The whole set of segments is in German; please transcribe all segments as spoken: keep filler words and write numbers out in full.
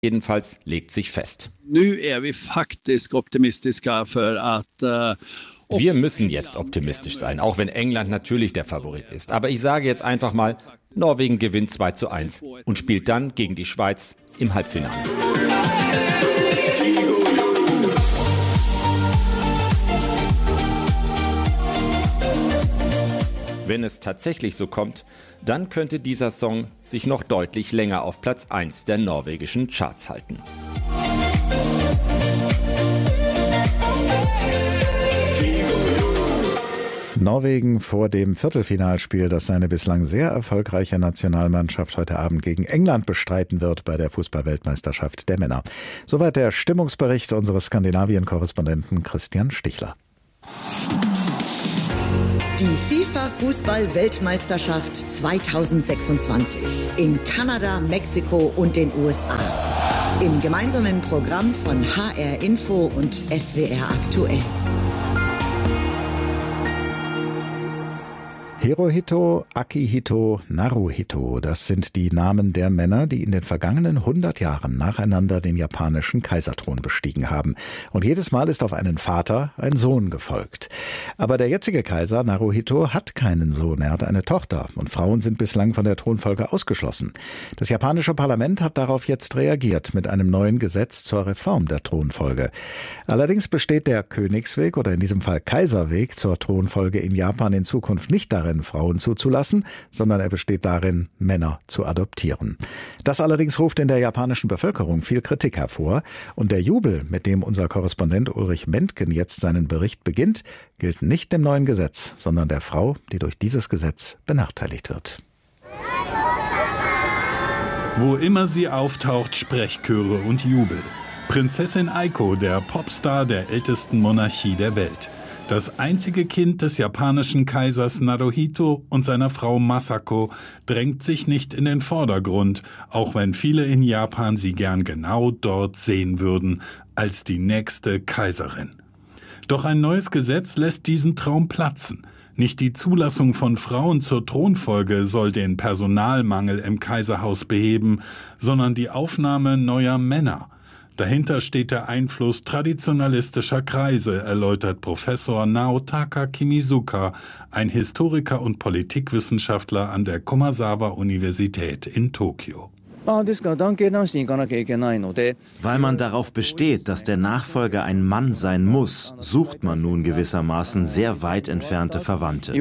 jedenfalls legt sich fest. Nu är vi faktiskt optimistiska för att äh Wir müssen jetzt optimistisch sein, auch wenn England natürlich der Favorit ist. Aber ich sage jetzt einfach mal, Norwegen gewinnt zwei zu eins und spielt dann gegen die Schweiz im Halbfinale. Wenn es tatsächlich so kommt, dann könnte dieser Song sich noch deutlich länger auf Platz eins der norwegischen Charts halten. Norwegen vor dem Viertelfinalspiel, das seine bislang sehr erfolgreiche Nationalmannschaft heute Abend gegen England bestreiten wird bei der Fußball-Weltmeisterschaft der Männer. Soweit der Stimmungsbericht unseres Skandinavien-Korrespondenten Christian Stichler. Die FIFA-Fußball-Weltmeisterschaft zweitausendsechsundzwanzig in Kanada, Mexiko und den U S A. Im gemeinsamen Programm von H R Info und S W R aktuell. Hirohito, Akihito, Naruhito, das sind die Namen der Männer, die in den vergangenen hundert Jahren nacheinander den japanischen Kaiserthron bestiegen haben. Und jedes Mal ist auf einen Vater ein Sohn gefolgt. Aber der jetzige Kaiser, Naruhito, hat keinen Sohn, er hat eine Tochter. Und Frauen sind bislang von der Thronfolge ausgeschlossen. Das japanische Parlament hat darauf jetzt reagiert mit einem neuen Gesetz zur Reform der Thronfolge. Allerdings besteht der Königsweg oder in diesem Fall Kaiserweg zur Thronfolge in Japan in Zukunft nicht darin, Frauen zuzulassen, sondern er besteht darin, Männer zu adoptieren. Das allerdings ruft in der japanischen Bevölkerung viel Kritik hervor. Und der Jubel, mit dem unser Korrespondent Ulrich Mentgen jetzt seinen Bericht beginnt, gilt nicht dem neuen Gesetz, sondern der Frau, die durch dieses Gesetz benachteiligt wird. Wo immer sie auftaucht, Sprechchöre und Jubel. Prinzessin Aiko, der Popstar der ältesten Monarchie der Welt. Das einzige Kind des japanischen Kaisers Naruhito und seiner Frau Masako drängt sich nicht in den Vordergrund, auch wenn viele in Japan sie gern genau dort sehen würden, als die nächste Kaiserin. Doch ein neues Gesetz lässt diesen Traum platzen. Nicht die Zulassung von Frauen zur Thronfolge soll den Personalmangel im Kaiserhaus beheben, sondern die Aufnahme neuer Männer. Dahinter steht der Einfluss traditionalistischer Kreise, erläutert Professor Naotaka Kimizuka, ein Historiker und Politikwissenschaftler an der Komazawa-Universität in Tokio. Weil man darauf besteht, dass der Nachfolger ein Mann sein muss, sucht man nun gewissermaßen sehr weit entfernte Verwandte.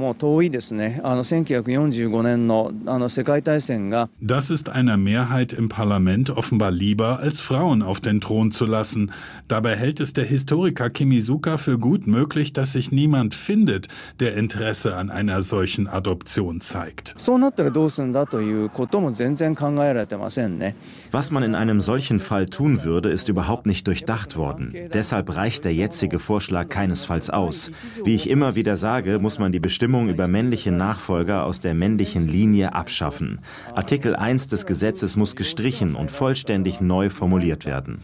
Das ist einer Mehrheit im Parlament offenbar lieber, als Frauen auf den Thron zu lassen. Dabei hält es der Historiker Kimizuka für gut möglich, dass sich niemand findet, der Interesse an einer solchen Adoption zeigt. Was man in einem solchen Fall tun würde, ist überhaupt nicht durchdacht worden. Deshalb reicht der jetzige Vorschlag keinesfalls aus. Wie ich immer wieder sage, muss man die Bestimmung über männliche Nachfolger aus der männlichen Linie abschaffen. Artikel eins des Gesetzes muss gestrichen und vollständig neu formuliert werden.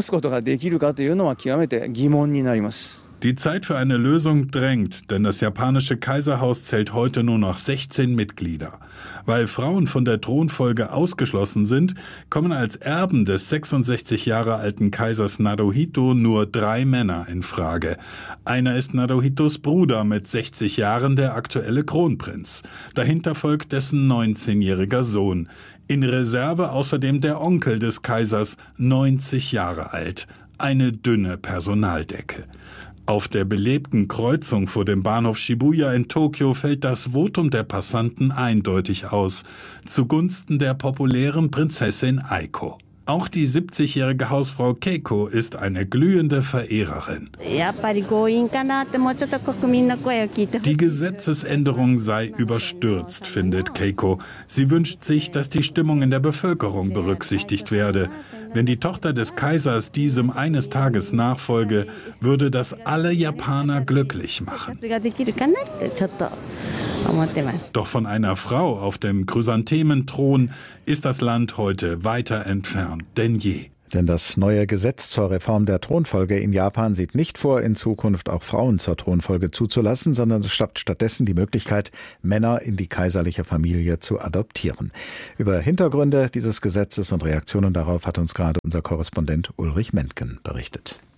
Die Zeit für eine Lösung drängt, denn das japanische Kaiserhaus zählt heute nur noch sechzehn Mitglieder. Weil Frauen von der Thronfolge ausgeschlossen sind, kommen als Erben des sechsundsechzig Jahre alten Kaisers Naruhito nur drei Männer in Frage. Einer ist Naruhitos Bruder mit sechzig Jahren, der aktuelle Kronprinz. Dahinter folgt dessen neunzehnjähriger Sohn. In Reserve außerdem der Onkel des Kaisers, neunzig Jahre alt. Eine dünne Personaldecke. Auf der belebten Kreuzung vor dem Bahnhof Shibuya in Tokio fällt das Votum der Passanten eindeutig aus, zugunsten der populären Prinzessin Aiko. Auch die siebzigjährige Hausfrau Keiko ist eine glühende Verehrerin. Die Gesetzesänderung sei überstürzt, findet Keiko. Sie wünscht sich, dass die Stimmung in der Bevölkerung berücksichtigt werde. Wenn die Tochter des Kaisers diesem eines Tages nachfolge, würde das alle Japaner glücklich machen. Doch von einer Frau auf dem Chrysanthementhron ist das Land heute weiter entfernt denn je. Denn das neue Gesetz zur Reform der Thronfolge in Japan sieht nicht vor, in Zukunft auch Frauen zur Thronfolge zuzulassen, sondern es schafft stattdessen die Möglichkeit, Männer in die kaiserliche Familie zu adoptieren. Über Hintergründe dieses Gesetzes und Reaktionen darauf hat uns gerade unser Korrespondent Ulrich Mentgen berichtet.